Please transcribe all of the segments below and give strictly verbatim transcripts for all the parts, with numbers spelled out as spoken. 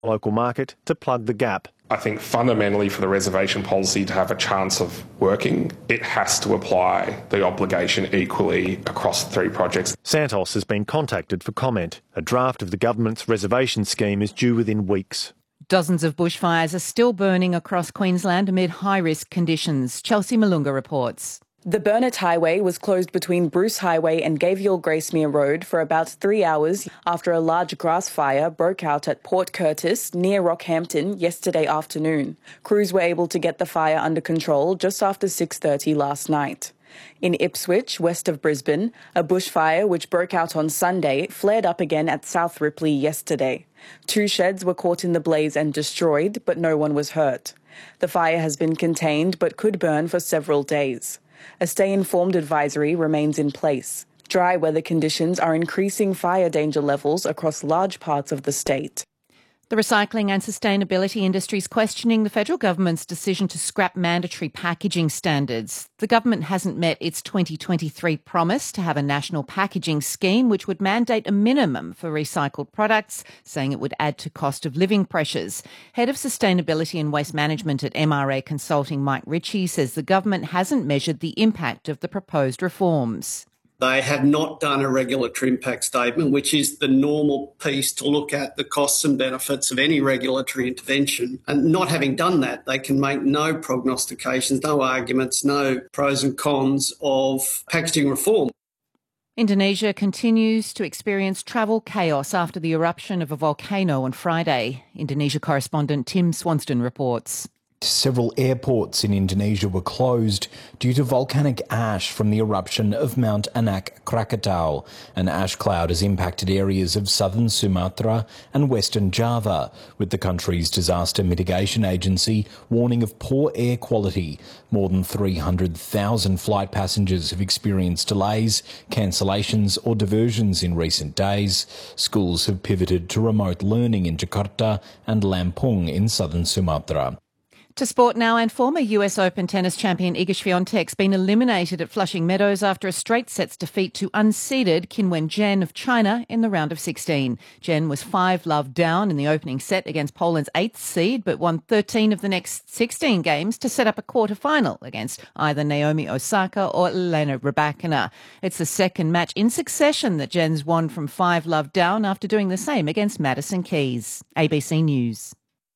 local market to plug the gap. I think fundamentally for the reservation policy to have a chance of working, it has to apply the obligation equally across the three projects. Santos has been contacted for comment. A draft of the government's reservation scheme is due within weeks. Dozens of bushfires are still burning across Queensland amid high-risk conditions. Chelsea Malunga reports. The Burnett Highway was closed between Bruce Highway and Gavial-Gracemere Road for about three hours after a large grass fire broke out at Port Curtis near Rockhampton yesterday afternoon. Crews were able to get the fire under control just after six thirty last night. In Ipswich, west of Brisbane, a bushfire which broke out on Sunday flared up again at South Ripley yesterday. Two sheds were caught in the blaze and destroyed, but no one was hurt. The fire has been contained but could burn for several days. A stay-informed advisory remains in place. Dry weather conditions are increasing fire danger levels across large parts of the state. The recycling and sustainability industry is questioning the federal government's decision to scrap mandatory packaging standards. The government hasn't met its twenty twenty-three promise to have a national packaging scheme which would mandate a minimum for recycled products, saying it would add to cost of living pressures. Head of Sustainability and Waste Management at M R A Consulting, Mike Ritchie, says the government hasn't measured the impact of the proposed reforms. They have not done a regulatory impact statement, which is the normal piece to look at the costs and benefits of any regulatory intervention. And not having done that, they can make no prognostications, no arguments, no pros and cons of packaging reform. Indonesia continues to experience travel chaos after the eruption of a volcano on Friday. Indonesia correspondent Tim Swanston reports. Several airports in Indonesia were closed due to volcanic ash from the eruption of Mount Anak Krakatau. An ash cloud has impacted areas of southern Sumatra and western Java, with the country's disaster mitigation agency warning of poor air quality. More than three hundred thousand flight passengers have experienced delays, cancellations or diversions in recent days. Schools have pivoted to remote learning in Jakarta and Lampung in southern Sumatra. To sport now, and former U S Open tennis champion Iga Swiatek's been eliminated at Flushing Meadows after a straight sets defeat to unseeded Qinwen Zheng of China in the round of sixteen. Zheng was five love down in the opening set against Poland's eighth seed, but won thirteen of the next sixteen games to set up a quarter-final against either Naomi Osaka or Elena Rybakina. It's the second match in succession that Zheng's won from five love down after doing the same against Madison Keys. A B C News.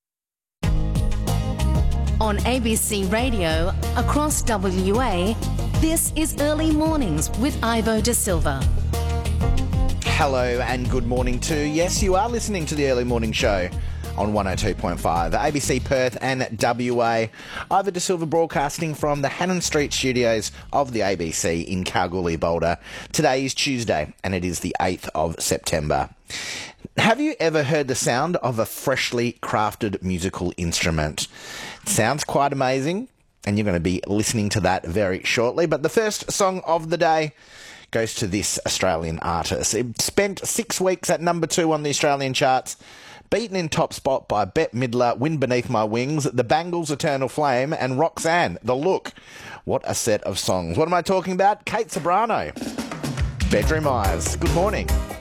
On A B C Radio, across W A, this is Early Mornings with Ivo De Silva. Hello and good morning to you. Yes, you are listening to the Early Morning Show on one oh two point five, A B C Perth and W A. Ivo De Silva broadcasting from the Hannon Street studios of the A B C in Kalgoorlie, Boulder. Today is Tuesday and it is the eighth of September. Have you ever heard the sound of a freshly crafted musical instrument? It sounds quite amazing, and you're going to be listening to that very shortly. But the first song of the day goes to this Australian artist. It spent six weeks at number two on the Australian charts, beaten in top spot by Bette Midler, Wind Beneath My Wings, The Bangles, Eternal Flame, and Roxanne, The Look. What a set of songs. What am I talking about? Kate Ceberano, Bedroom Eyes. Good morning.